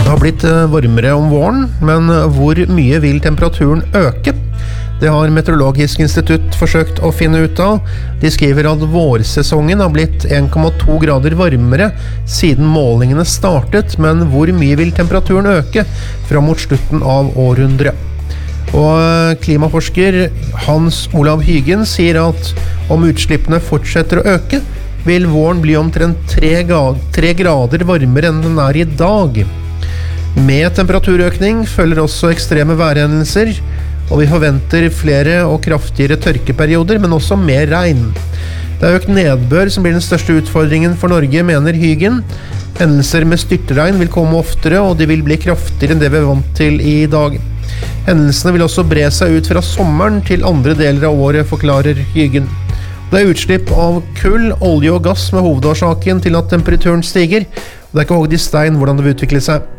Det har blitt varmere om våren, men hvor mye vil temperaturen øke? Det har Meteorologisk institutt forsøkt å finne ut av. De skriver at vårsesongen har blitt 1,2 grader varmere siden målingene startet, men hvor mye vil temperaturen øke fram mot slutten av århundret? Og klimaforsker Hans Olav Hygen sier at om utslippene fortsetter å øke, vil våren bli omtrent 3 grader varmere enn den er i dag. Med temperaturøkning følger også ekstreme værhendelser, og vi forventer flere og kraftigere tørkeperioder, men også mer regn. Det er økt nedbør som blir den største utfordringen for Norge, mener Hygen. Hendelser med styrtregn vil komme oftere, og de vil bli kraftigere enn det vi er vant til i dag. Hendelsene vil også bre seg ut fra sommeren til andre deler av året, forklarer Hygen. Det er utslipp av kull, olje og gass med hovedårsaken til at temperaturen stiger. Det er ikke hogd i stein hvordan det vil utvikle seg.